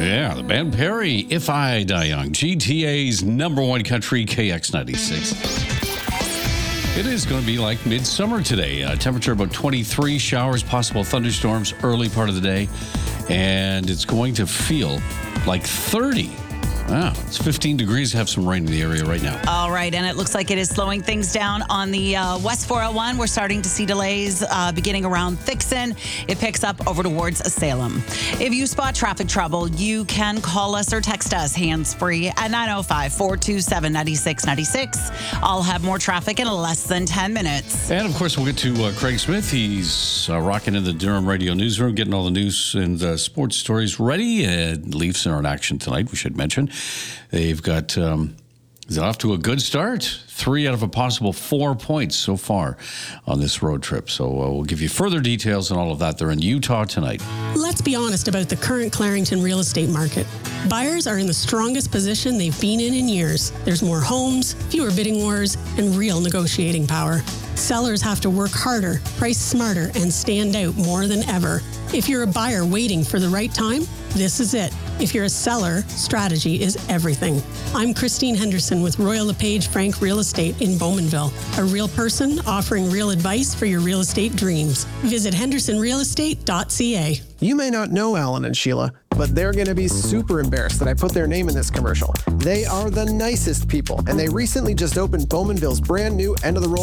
Yeah, the band Perry, If I Die Young, GTA's number one country, KX96. It is going to be like midsummer today. Temperature about 23, showers, possible thunderstorms early part of the day. And it's going to feel like 30. Wow, it's 15 degrees. Have some rain in the area right now. All right, and it looks like it is slowing things down on the West 401. We're starting to see delays beginning around Thixon. It picks up over towards Salem. If you spot traffic trouble, you can call us or text us hands-free at 905-427-9696. I'll have more traffic in less than 10 minutes. And, of course, we'll get to Craig Smith. He's rocking in the Durham Radio Newsroom, getting all the news and sports stories ready. Leafs are in action tonight, we should mention. They've got, they're off to a good start. 3 out of a possible 4 points so far on this road trip. So we'll give you further details on all of that. They're in Utah tonight. Let's be honest about the current Clarington real estate market. Buyers are in the strongest position they've been in years. There's more homes, fewer bidding wars, and real negotiating power. Sellers have to work harder, price smarter, and stand out more than ever. If you're a buyer waiting for the right time, this is it. If you're a seller, strategy is everything. I'm Christine Henderson with Royal LePage Frank Real Estate in Bowmanville, a real person offering real advice for your real estate dreams. Visit hendersonrealestate.ca. You may not know Alan and Sheila, but they're going to be super embarrassed that I put their name in this commercial. They are the nicest people, and they recently just opened Bowmanville's brand new end of the road